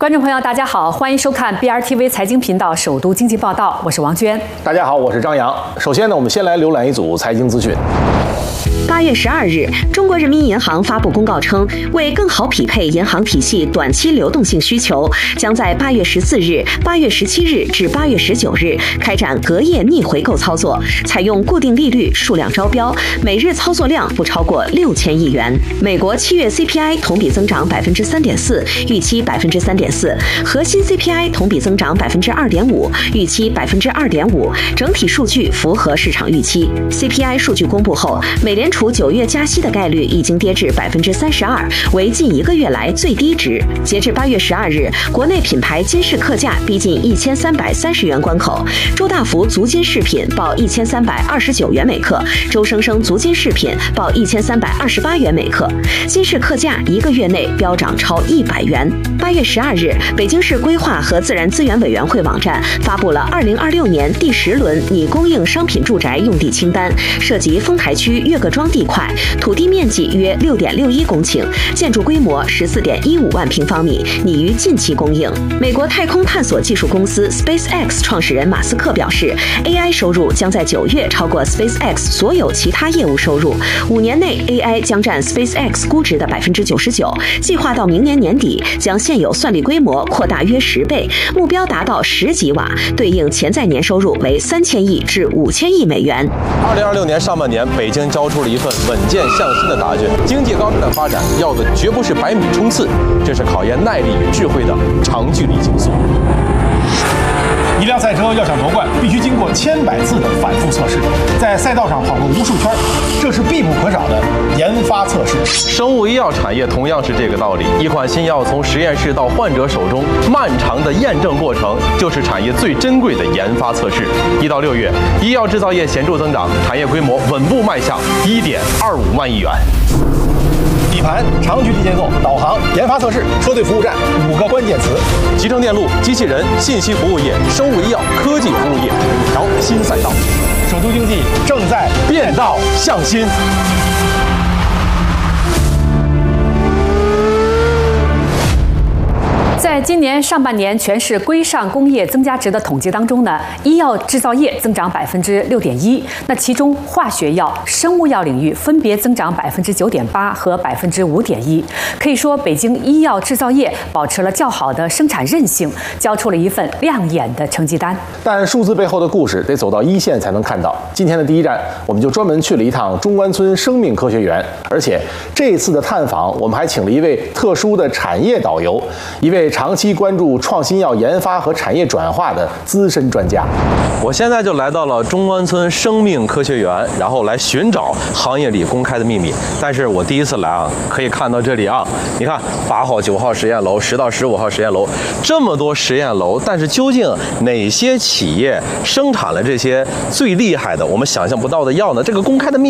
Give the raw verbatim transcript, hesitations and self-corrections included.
观众朋友，大家好，欢迎收看 B R T V 财经频道首都经济报道，我是王娟。 大家好，我是张扬。首先呢，我们先来浏览一组财经资讯。 八月十二日，中国人民银行发布公告称，为更好匹配银行体系短期流动性需求，将在八月十四日、八月十七日至八月十九日开展隔夜逆回购操作，采用固定利率数量招标，每日操作量不超过六千亿元。美国七月 C P I 同比增长百分之三点四，预期百分之三点四；核心 C P I 同比增长百分之二点五，预期百分之二点五，整体数据符合市场预期。C P I 数据公布后，美联储九月加息的概率已经跌至百分之三十二，为近一个月来最低值。截至八月十二日，国内品牌金饰客价逼近一千三百三十元关口，周大福足金饰品报一千三百二十九元每克，周生生足金饰品报一千三百二十八元每克。金饰客价一个月内飙涨超一百元。八月十二日，北京市规划和自然资源委员会网站发布了二零二六年第十轮拟供应商品住宅用地清单，涉及丰台区岳各庄地块，土地面积约六点六一公顷，建筑规模十四点一五万平方米，拟于近期供应。美国太空探索技术公司 SpaceX 创始人马斯克表示 ，A I 收入将在九月超过 SpaceX 所有其他业务收入，五年内 A I 将占 SpaceX 估值的百分之九十九，计划到明年年底将现有算力规模扩大约十倍，目标达到十吉瓦，对应潜在年收入为三千亿至五千亿美元。 二零二六年上半年，北京交出了一份稳健向新的答卷。经济高质量发展要的绝不是百米冲刺，这是考验耐力与智慧的长距离竞速。 一辆赛车要想夺冠，必须经过千百次的反复测试，在赛道上跑过无数圈，这是必不可少的研发测试。 生物医药产业同样是这个道理，一款新药从实验室到患者手中，漫长的验证过程就是产业最珍贵的研发测试。一到六月，医药制造业显著增长，产业规模稳步迈向一点二五万亿元。 底盘、长距离结构、导航、研发测试、车队服务站五个关键词。 集成电路、机器人、信息服务业、生物医药、科技服务业五条新赛道。 首都经济正在变道向新。 在今年上半年全市规上工业增加值的统计当中呢，医药制造业增长百分之六点一，那其中化学药、生物药领域分别增长百分之九点八和百分之五点一。可以说，北京医药制造业保持了较好的生产韧性，交出了一份亮眼的成绩单。 但数字背后的故事得走到一线才能看到。今天的第一站，我们就专门去了一趟中关村生命科学园，而且这次的探访，我们还请了一位特殊的产业导游，一位长期关注创新药研发和产业转化的资深专家。 我现在就来到了中关村生命科学园，然后来寻找行业里公开的秘密。但是我第一次来啊，可以看到这里啊，你看八号、九号实验楼、十到十五号实验楼，这么多实验楼，但是究竟哪些企业生产了这些最厉害的、我们想象不到的药呢？这个公开的秘